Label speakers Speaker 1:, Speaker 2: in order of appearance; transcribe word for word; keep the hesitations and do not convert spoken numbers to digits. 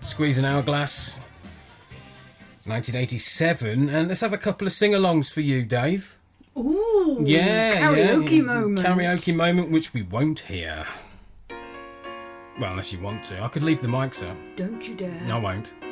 Speaker 1: Squeeze an Hourglass, nineteen eighty-seven, and let's have a couple of sing-alongs for you, Dave.
Speaker 2: Ooh,
Speaker 1: yeah,
Speaker 2: karaoke
Speaker 1: yeah.
Speaker 2: moment.
Speaker 1: Karaoke moment, which we won't hear. Well, unless you want to. I could leave the mics up.
Speaker 2: Don't you dare.
Speaker 1: I won't.